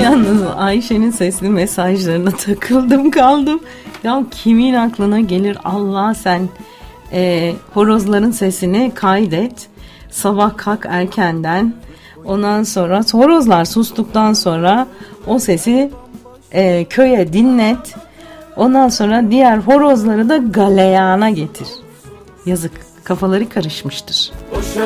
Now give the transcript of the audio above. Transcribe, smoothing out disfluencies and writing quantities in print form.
Yalnız Ayşe'nin sesli mesajlarına takıldım kaldım. Ya kimin aklına gelir, Allah sen horozların sesini kaydet. Sabah kalk erkenden. Ondan sonra horozlar sustuktan sonra o sesi köye dinlet. Ondan sonra diğer horozları da galeyana getir. Yazık, kafaları karışmıştır.